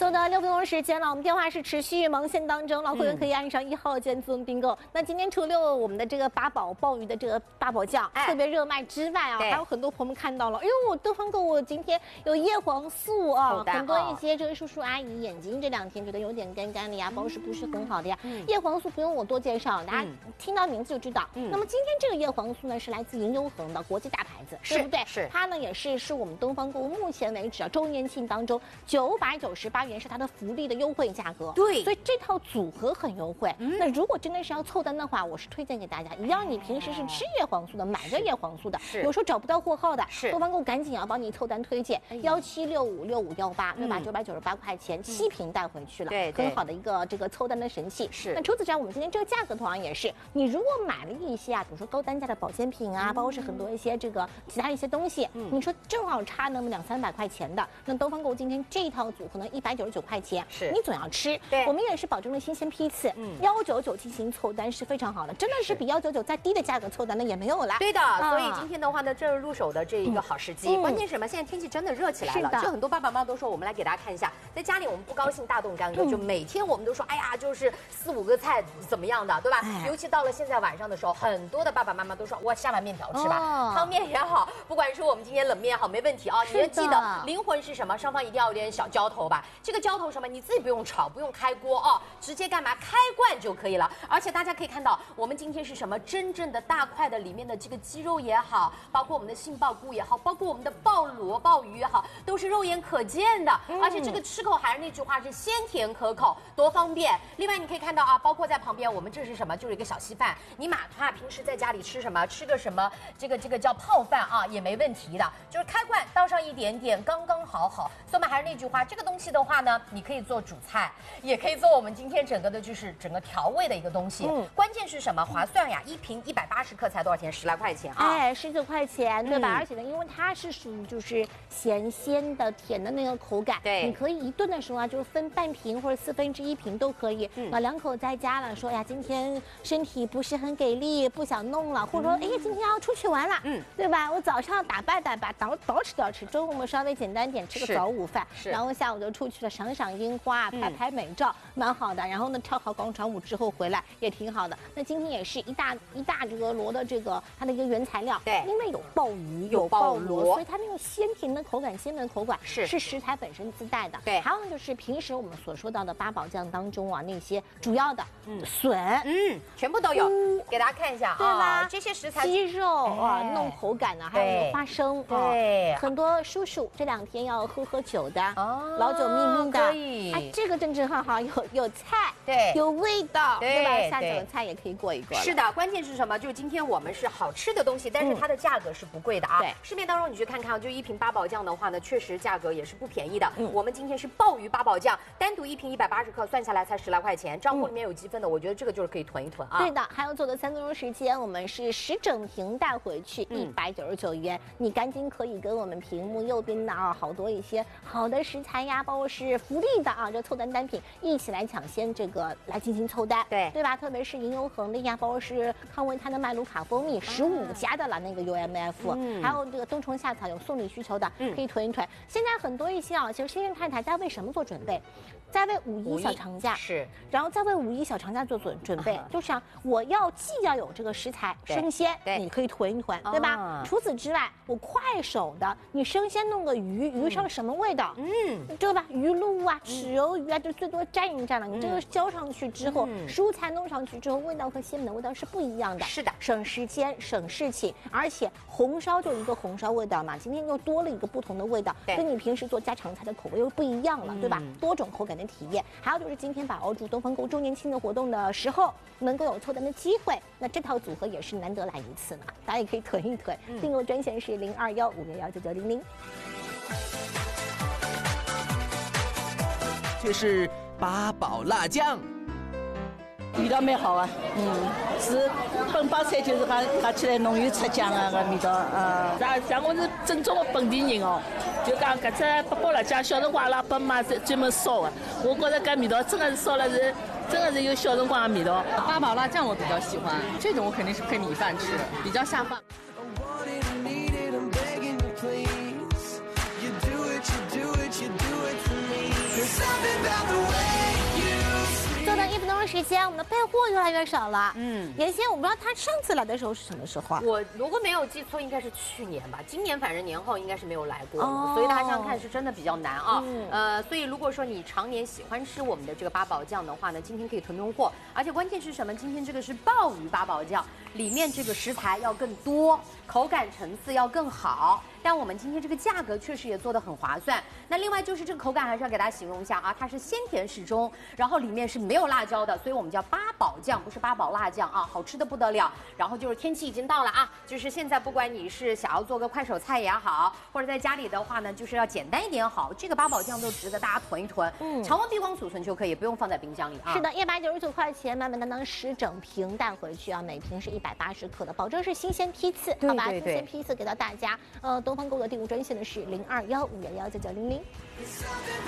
6的6分钟时间了，我们电话是持续忙线当中，老会员可以按上1号键自动订购。那今天除了我们的这个八宝鲍鱼的这个八宝酱特别热卖之外啊，还有很多朋友们看到了，哎呦，东方购物今天有叶黄素啊，很多一些这个叔叔阿姨眼睛这2天觉得有点干干的呀，包是不是很好的呀？叶黄素不用我多介绍，大家听到名字就知道。那么今天这个叶黄素呢是来自银优恒的国际大牌子，对不对？是它呢也是我们东方购物目前为止啊周年庆当中998元是它的福利的优惠价格。对，所以这套组合很优惠。那如果真的是要凑单的话，我是推荐给大家，一样你平时是吃叶黄素的，买着叶黄素的，有时候找不到货号的，东方购赶紧要帮你凑单推荐，17656518，对吧？998块钱7瓶带回去了，对，很好的一个这个凑单的神器。是。那除此之外，我们今天这个价格同样也是，你如果买了一些啊，比如说高单价的保健品啊，包括是很多一些这个其他一些东西，你说正好差那么200-300块钱的，那东方购今天这一套组合呢199块钱，是你总要吃。对，我们也是保证了新鲜批次，199进行凑单是非常好的，真的是比199再低的价格凑单的也没有了。 对的，所以今天的话呢，正是入手的这一个好时机。关键是什么？现在天气真的热起来了，就很多爸爸妈妈都说，我们来给大家看一下，在家里我们不高兴大动干戈，就每天我们都说，哎呀，就是4-5个菜怎么样的，对吧？尤其到了现在晚上的时候，很多的爸爸妈妈都说，我下碗面条吃吧，汤面也好，不管是我们今天冷面也好，没问题啊。你要记得，灵魂是什么？双方一定要有点小浇头吧。这个浇头什么？你自己不用炒，不用开锅哦，直接干嘛？开罐就可以了。而且大家可以看到，我们今天是什么？真正的大块的里面的这个鸡肉也好，包括我们的杏鲍菇也好，包括我们的鲍螺、鲍鱼也好，都是肉眼可见的。而且这个吃口还是那句话，是鲜甜可口，多方便。另外你可以看到啊，包括在旁边，我们这是什么？就是一个小稀饭。你哪怕平时在家里吃什么，吃个什么，这个叫泡饭啊，也没问题的。就是开罐倒上一点点，刚刚好。所以还是那句话，这个东西的话呢，你可以做主菜，也可以做我们今天整个的就是整个调味的一个东西。关键是什么？划算呀！1瓶180克才多少钱？10来块钱啊！ 哎，19块钱，对吧？而且呢，因为它是属于就是咸鲜的、甜的那个口感，对，你可以一顿的时候啊，就分半瓶或者1/4瓶都可以。老两口在家了，说呀，今天身体不是很给力，不想弄了，或者说哎，今天要出去玩了，对吧？我早上打扮，捯饬，中午我们稍微简单点吃个早午饭，然后下午就出去了，赏赏樱花，拍美照，蛮好的。然后呢，跳好广场舞之后回来也挺好的。那今天也是一大这个螺的这个它的一个原材料，对，因为有鲍鱼，有鲍螺，所以它那种鲜甜的口感、鲜嫩的口感是食材本身自带的。对，还有呢就是平时我们所说到的八宝酱当中啊，那些主要的笋， 全部都有，给大家看一下啊，对吧？这些食材， 鸡肉啊，弄口感呢，还有花生，对，很多叔叔这2天要喝酒的，老酒秘密的，哎，这个正好有菜，对，有味道，对吧？下酒的菜也可以过一过。 是的，关键是什么？就是今天我们是好吃的东西，但是它的价格是不贵的啊。对，市面当中你去看看，就1瓶八宝酱的话呢，确实价格也是不便宜的。我们今天是鲍鱼八宝酱，单独1瓶180克，算下来才10来块钱，账户里面有积分的，我觉得这个就是可以囤一囤啊。 对的，还有做的3分钟时间，我们是10整瓶带回去199元，你赶紧可以跟我们屏幕右边的啊，好多一些好的食材呀，包括是福利的啊，这凑单单品一起来抢先这个来进行凑单，对吧？特别是银优恒的呀，包括是康维他的麦卢卡蜂蜜15加的了那个 UMF，还有这个冬虫夏草有送礼需求的，可以囤一囤。现在很多一些啊，其实新人太太在为什么做准备？在为5·1小长假然后再为5·1小长假做准备，就是我既要有这个食材生鲜，你可以囤一囤，对吧？除此之外，我快手的，你生鲜弄个鱼上什么味道？对吧？鱼露啊、豉油鱼啊，就最多蘸一蘸了。你这个浇上去之后，蔬菜弄上去之后，味道和鲜美的味道是不一样的。是的，省时间、省事情，而且红烧就一个红烧味道嘛，今天又多了一个不同的味道，跟你平时做家常菜的口味又不一样了，对吧？多种口感的体验。还有就是今天把握住东方购周年庆的活动的时候，能够有凑单的机会，那这套组合也是难得来一次嘛，大家也可以囤一囤。订购专线是0215619900。 却是八宝辣酱。 味道蛮好啊，是本帮菜就是讲起来浓油赤酱啊个味道， 像我是正宗的本地人哦，就讲搿只八宝辣酱，小辰光阿拉爸妈专门烧的，我觉着搿味道真的是烧了是，真的是有小辰光的味道。 八宝辣酱我比较喜欢，这种我肯定是配米饭吃，比较下饭。 Something 时间，我们的备货越来越少了。原先我不知道他上次来的时候是什么时候啊？ 我如果没有记错，应该是去年吧。今年反正年后应该是没有来过，所以大家这样看是真的比较难啊。所以如果说你常年喜欢吃我们的这个八宝酱的话呢，今天可以囤货。而且关键是什么？今天这个是鲍鱼八宝酱，里面这个食材要更多，口感层次要更好。但我们今天这个价格确实也做得很划算。那另外就是这个口感还是要给大家形容一下啊，它是鲜甜适中，然后里面是没有辣椒的，所以我们叫八宝酱，不是八宝辣酱啊，好吃的不得了。然后就是天气已经到了啊，就是现在不管你是想要做个快手菜也好，或者在家里的话呢，就是要简单一点好，这个八宝酱都值得大家囤一囤，常温闭光储存就可以，不用放在冰箱里啊。 是的，199块钱，满满当当10整瓶带回去啊，每瓶是180克的，保证是新鲜批次，好吧？新鲜批次给到大家。东方购的第5专线的是0215119900。